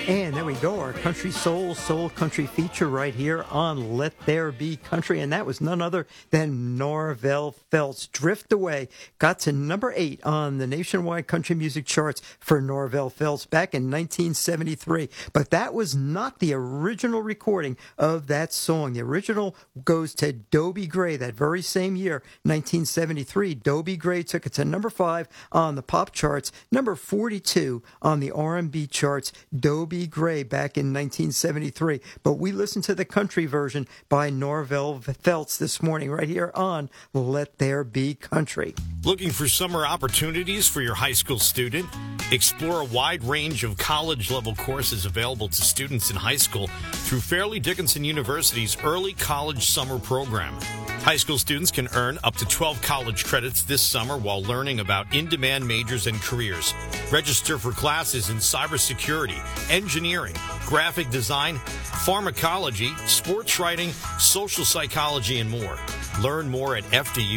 And there we go, our country soul country feature right here on Let There Be Country. And that was none other than Norvell Feltz. Drift Away got to number 8 on the nationwide country music charts for Norvell Feltz back in 1973. But that was not the original recording of that song. The original goes to Dobie Gray that very same year, 1973. Dobie Gray took it to number 5 on the pop charts, number 42 on the R&B charts. Dobie Gray back in 1973. But we listened to the country version by Norvell Feltz this morning right here on Let There Be Country. Looking for summer opportunities for your high school student? Explore a wide range of college-level courses available to students in high school through Fairleigh Dickinson University's Early College Summer Program. High school students can earn up to 12 college credits this summer while learning about in-demand majors and careers. Register for classes in cybersecurity, engineering, graphic design, pharmacology, sports writing, social psychology, and more. Learn more at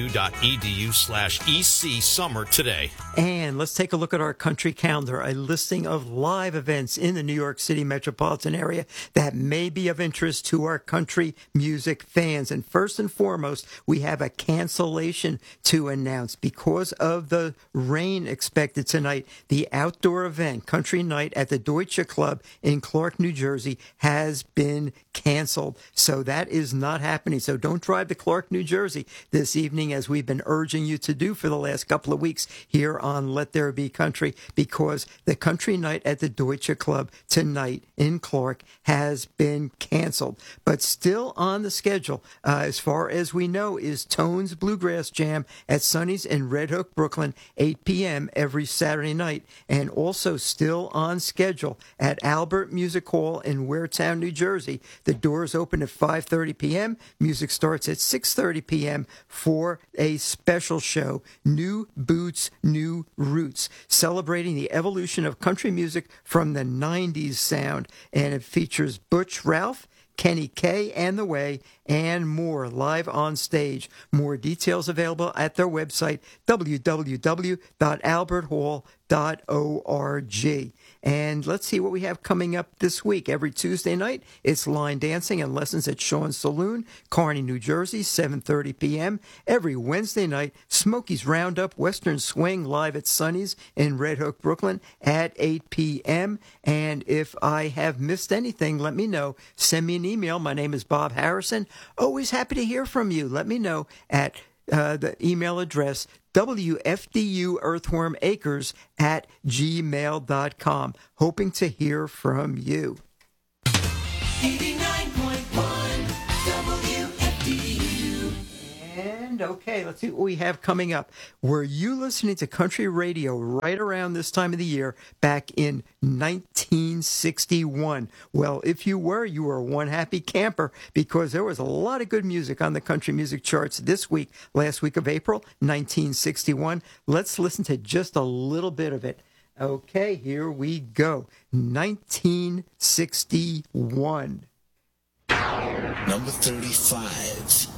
fdu.edu/EC Summer today. And let's take a look at our country calendar, a listing of live events in the New York City metropolitan area that may be of interest to our country music fans. And first and foremost, we have a cancellation to announce because of the rain expected tonight. The outdoor event, Country Night at the Deutsche Club in Clark, New Jersey, has been canceled. So that is not happening. So don't drive to Clark, New Jersey this evening, as we've been urging you to do for the last couple of weeks here on Let There Be Country, because the Country Night at the Deutsche Club tonight in Clark has been canceled. But still on the schedule, as far as we know, is Tone's Bluegrass Jam at Sonny's in Red Hook, Brooklyn, 8 p.m. every Saturday night. And also still on schedule at Albert Music Hall in Waretown, New Jersey. The doors open at 5:30 p.m. Music starts at 6:30 p.m. for a special show, New Boots, New Roots, celebrating the evolution of country music from the 90s sound. And it features Butch Ralph, Kenny Kay and the Way, and more live on stage. More details available at their website, www.alberthall.org. And let's see what we have coming up this week. Every Tuesday night, it's line dancing and lessons at Sean's Saloon, Kearny, New Jersey, 7:30 p.m. Every Wednesday night, Smokey's Roundup Western Swing live at Sonny's in Red Hook, Brooklyn at 8 p.m. And if I have missed anything, let me know. Send me an email. My name is Bob Harrison. Always happy to hear from you. Let me know at the email address wfduearthwormacres@gmail.com. Hoping to hear from you. 89.1 WFDU. And okay, let's see what we have coming up. Were you listening to country radio right around this time of the year back in 1961? Well, if you were one happy camper, because there was a lot of good music on the country music charts this week, last week of April, 1961. Let's listen to just a little bit of it. Okay, here we go. 1961. Number 35.